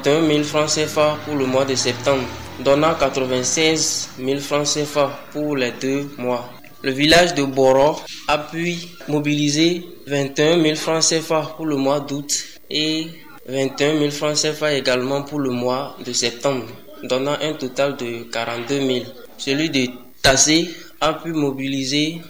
41 000 francs CFA pour le mois de septembre, donnant 96 000 francs CFA pour les 2 mois. Le village de Boro a pu mobiliser 21 000 francs CFA pour le mois d'août et 21 000 francs CFA également pour le mois de septembre, donnant un total de 42 000. Celui de Tassé a pu mobiliser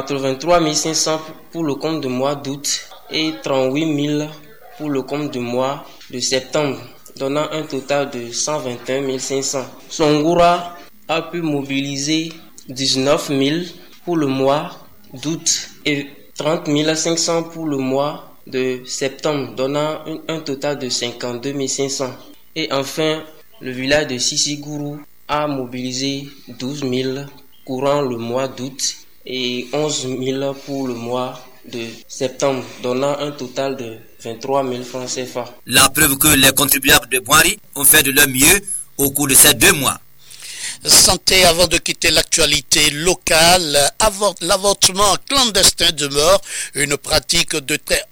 83 500 pour le compte du mois d'août et 38 000 pour le compte du mois de septembre, donnant un total de 121 500. Songoura a pu mobiliser 19 000 pour le mois d'août et 30 500 pour le mois de septembre, donnant un total de 52 500. Et enfin, le village de Sissiguru a mobilisé 12 000 courant le mois d'août et 11 000 pour le mois de septembre, donnant un total de 23 000 francs CFA. La preuve que les contribuables de Boiry ont fait de leur mieux au cours de ces 2 mois. Santé, avant de quitter l'actualité locale, l'avortement clandestin demeure une pratique de très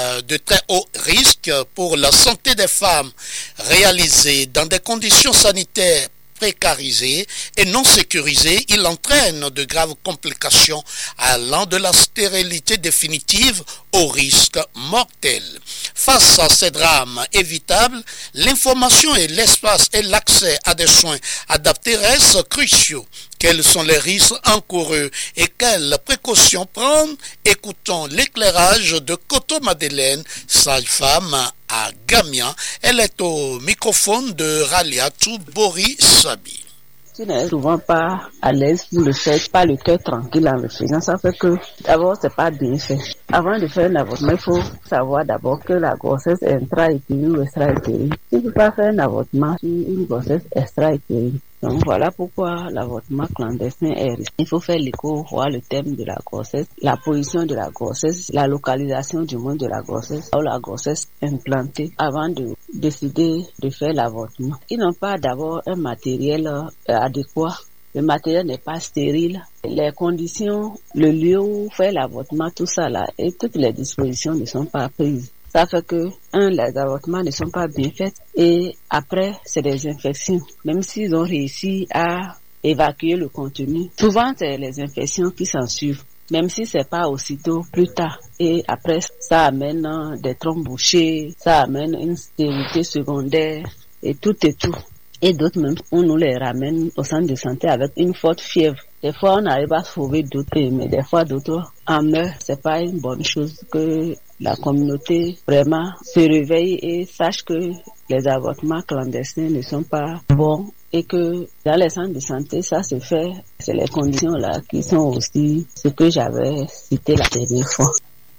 haut risque pour la santé des femmes, réalisée dans des conditions sanitaires précarisé et non sécurisé, il entraîne de graves complications allant de la stérilité définitive au risque mortel. Face à ces drames évitables, l'information et l'espace et l'accès à des soins adaptés restent cruciaux. Quels sont les risques encourus et quelles précautions prendre? Écoutons l'éclairage de Koto Madeleine, sage-femme à Gamian. Elle est au microphone de Raliatou Bori Sabi. Tu n'es souvent pas à l'aise pour le faire, pas le cœur tranquille en le faisant. Ça fait que d'abord c'est pas bien fait. Avant de faire un avortement, il faut savoir d'abord que la grossesse est intra-utérine ou extra-utérine. Tu ne peux pas faire un avortement sur une grossesse extra-utérine. Donc voilà pourquoi l'avortement clandestin est risqué. Il faut faire l'écho, voir le thème de la grossesse, la position de la grossesse, la localisation du moins de la grossesse, ou la grossesse implantée avant de décider de faire l'avortement. Ils n'ont pas d'abord un matériel adéquat. Le matériel n'est pas stérile. Les conditions, le lieu où faire l'avortement, tout ça là, et toutes les dispositions ne sont pas prises. Ça fait que, les avortements ne sont pas bien faits et après, c'est des infections. Même s'ils ont réussi à évacuer le contenu, souvent c'est les infections qui s'en suivent. Même si c'est pas aussitôt, plus tard. Et après, ça amène des trompes bouchées, ça amène une stérilité secondaire et tout et tout. Et d'autres même, on nous les ramène au centre de santé avec une forte fièvre. Des fois, on arrive à sauver d'autres, mais des fois, d'autres en meurent. C'est pas une bonne chose que la communauté vraiment se réveille et sache que les avortements clandestins ne sont pas bons et que dans les centres de santé, ça se fait. C'est les conditions là qui sont aussi ce que j'avais cité la dernière fois.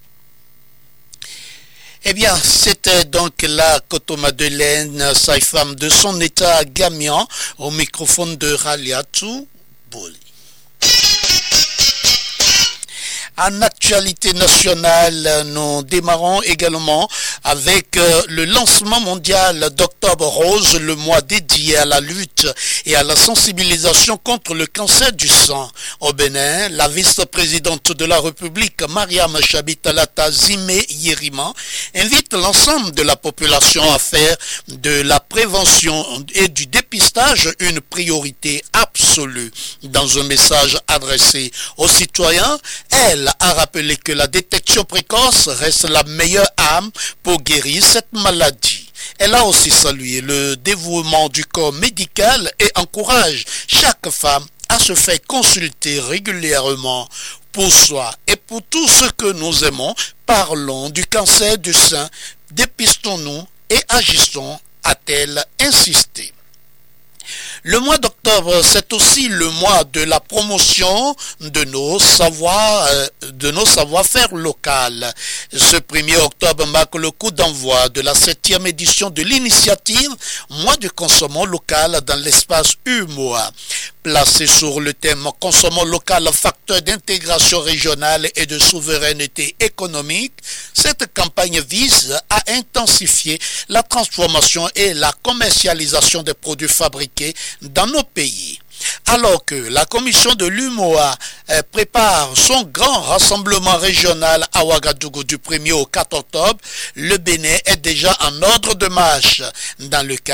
Eh bien, c'était donc la Koto Madeleine, sage-femme de son état à Gamian, au microphone de Raliatou Boli. En actualité nationale, nous démarrons également avec le lancement mondial d'Octobre Rose, le mois dédié à la lutte et à la sensibilisation contre le cancer du sang. Au Bénin, la vice-présidente de la République, Mariam Chabitalata Zime Yerima, invite l'ensemble de la population à faire de la prévention et du dépistage une priorité absolue. Dans un message adressé aux citoyens, elle a rappelé que la détection précoce reste la meilleure arme pour guérir cette maladie. Elle a aussi salué le dévouement du corps médical et encourage chaque femme à se faire consulter régulièrement pour soi et pour tous ceux que nous aimons. Parlons du cancer du sein, dépistons-nous et agissons, a-t-elle insisté. Le mois d'octobre, c'est aussi le mois de la promotion de nos savoir-faire local. Ce 1er octobre marque le coup d'envoi de la 7e édition de l'initiative Mois du consommant local dans l'espace UMOA. Placée sur le thème Consommant local, facteur d'intégration régionale et de souveraineté économique, cette campagne vise à intensifier la transformation et la commercialisation des produits fabriqués dans nos pays. Alors que la commission de l'UMOA prépare son grand rassemblement régional à Ouagadougou du 1er au 4 octobre, le Bénin est déjà en ordre de marche dans le cadre